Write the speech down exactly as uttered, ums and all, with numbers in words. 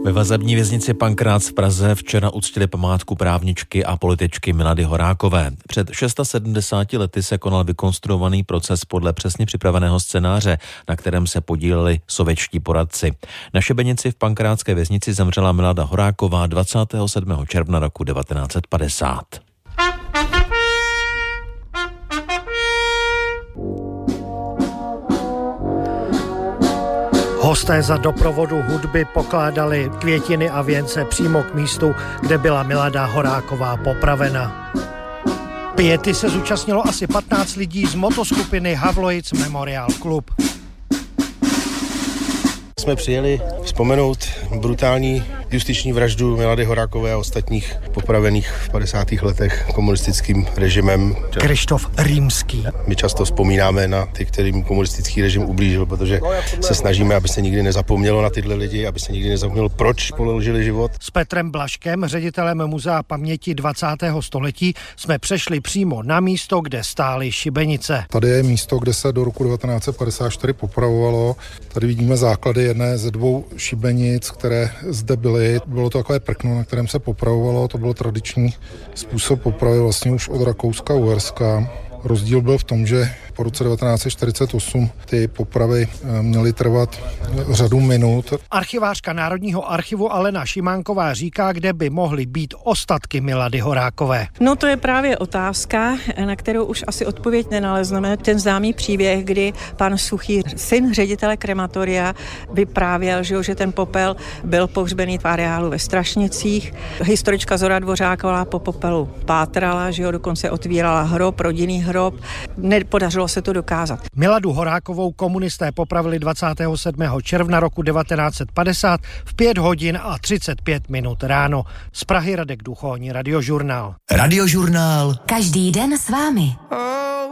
Ve vazební věznici Pankrác v Praze včera uctili památku právničky a političky Milady Horákové. Před sedmdesáti šesti lety se konal vykonstruovaný proces podle přesně připraveného scénáře, na kterém se podíleli sovětští poradci. Na šibenici v pankrátské věznici zemřela Milada Horáková dvacátého sedmého června roku devatenáct set padesát. Hosté za doprovodu hudby pokládali květiny a věnce přímo k místu, kde byla Milada Horáková popravena. Piety se zúčastnilo asi patnáct lidí z motoskupiny Havlojic Memorial Club. Jsme přijeli vzpomenout brutální justiční vraždu Milady Horákové a ostatních popravených v padesátých letech komunistickým režimem. Krištof Rýmský. My často vzpomínáme na ty, kterým komunistický režim ublížil, protože se snažíme, aby se nikdy nezapomnělo na tyhle lidi, aby se nikdy nezapomnělo, proč položili život. S Petrem Blažkem, ředitelem Muzea paměti dvacátého století, jsme přešli přímo na místo, kde stály šibenice. Tady je místo, kde se do roku devatenáct set padesát čtyři popravovalo. Tady vidíme základy jedné ze dvou šibenic, které zde byly. Bylo to takové prkno, na kterém se popravovalo. To byl tradiční způsob popravy vlastně už od Rakouska-Uherska. Rozdíl byl v tom, že po roce devatenáct set čtyřicet osm ty popravy měly trvat řadu minut. Archivářka Národního archivu Alena Šimánková říká, kde by mohly být ostatky Milady Horákové. No to je právě otázka, na kterou už asi odpověď nenalezneme. Ten známý příběh, kdy pan Suchý, syn ředitele krematoria, vyprávěl, že ten popel byl pohřbený v areálu ve Strašnicích. Historička Zora Dvořáková po popelu pátrala, že ho dokonce otvírala hrob, rodinný hrob. Nepodařilo se to dokázat. Miladu Horákovou komunisté popravili dvacátého sedmého června roku devatenáct set padesát v pět hodin a třicet pět minut ráno. Z Prahy Radek Duchoň, Radiožurnál. Radiožurnál. Každý den s vámi.